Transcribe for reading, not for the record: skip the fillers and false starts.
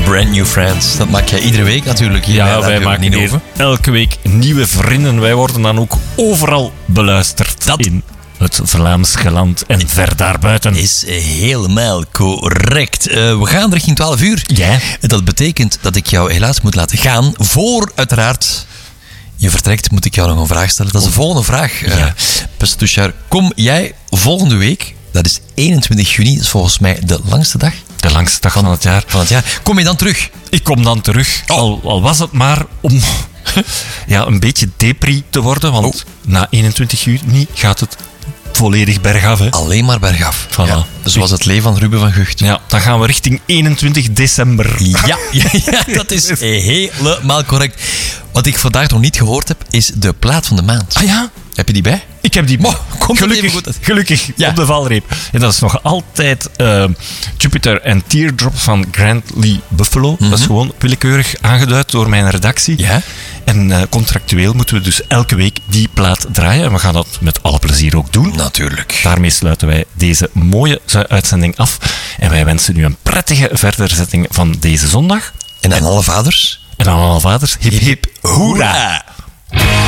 Brand New Friends. Dat maak jij iedere week natuurlijk. Ja, wij maken hier elke week nieuwe vrienden. Wij worden dan ook overal beluisterd in het Vlaams geland en ver daarbuiten. Is helemaal correct. We gaan richting 12 uur. Ja. Dat betekent dat ik jou helaas moet laten gaan. Voor uiteraard je vertrekt, moet ik jou nog een vraag stellen. Dat is de volgende vraag. Ja. Beste Tushar, kom jij volgende week, dat is 21 juni, dat is volgens mij de langste dag. De langste dag van het jaar. Kom je dan terug? Ik kom dan terug. Al was het maar om een beetje depri te worden. Want na 21 juni gaat het volledig bergaf. Hè? Alleen maar bergaf. Voilà. Ja, zoals het leven van Ruben van Gucht. Ja, dan gaan we richting 21 december. Ja, dat is helemaal correct. Wat ik vandaag nog niet gehoord heb, is de plaat van de maand. Ah ja? Heb je die bij? Ik heb die gelukkig op de valreep. En dat is nog altijd Jupiter and Teardrop van Grant Lee Buffalo. Dat is gewoon willekeurig aangeduid door mijn redactie. Ja. En contractueel moeten we dus elke week die plaat draaien. En we gaan dat met alle plezier ook doen. Natuurlijk. Daarmee sluiten wij deze mooie uitzending af. En wij wensen u een prettige verderzetting van deze zondag. En aan alle vaders. En aan alle vaders, hip hip hoera!